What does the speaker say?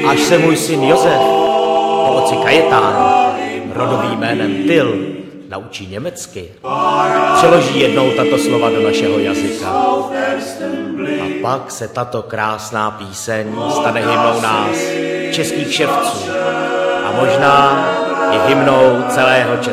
Až se můj syn Josef po otci Kajetánu rodovým jménem Tyl naučí německy, přeloží jednou tato slova do našeho jazyka. A pak se tato krásná píseň stane hymnou nás, českých ševců, a možná i hymnou celého Česka.